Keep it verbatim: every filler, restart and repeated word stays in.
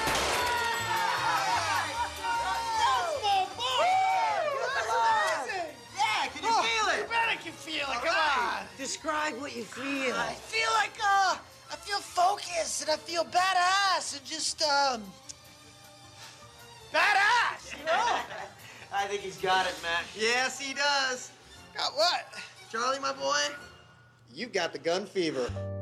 Describe what you feel. I feel like, uh, I feel focused and I feel badass and just, um, badass, you know? I think he's got it, Mac. Yes, he does. Got what? Charlie, my boy, you've got the gun fever.